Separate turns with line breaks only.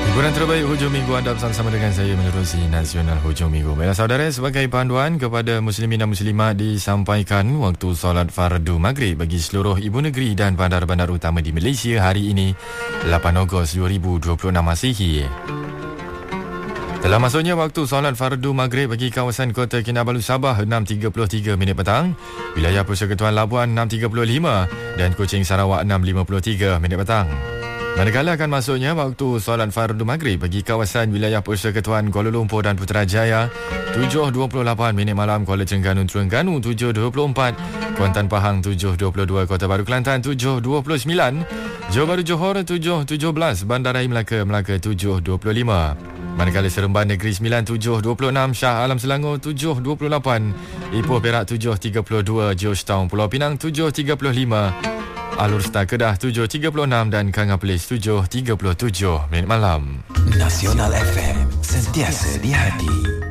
Hiburan terbaik hujung minggu anda bersama dengan saya menerusi Nasional Hujung Minggu. Baiklah saudara, sebagai panduan kepada muslimin dan muslimat disampaikan waktu solat fardu maghrib bagi seluruh ibu negeri dan bandar-bandar utama di Malaysia hari ini 8 Ogos 2026 Masihi. Telah masuknya waktu solat fardu maghrib bagi kawasan Kota Kinabalu Sabah 6.33 minit petang, wilayah Persekutuan Labuan 6.35 dan Kuching Sarawak 6.53 minit petang. Manakala akan masuknya waktu solat fardu maghrib bagi kawasan wilayah Persekutuan Kuala Lumpur dan Putrajaya 7.28 minit malam, Kuala Terengganu 7.24, Kuantan Pahang 7.22, Kota Baru Kelantan 7.29, Johor Bahru Johor 7.17, Bandaraya Melaka 7.25. Manakala Seremban Negeri 9 7.26, Shah Alam Selangor 7.28, Ipoh Perak 7.32, Georgetown Pulau Pinang 7.35, Alur Star Kedah 7.36 dan Kanga Place 7.37 minit malam.
Nasional FM, sentiasa di hati.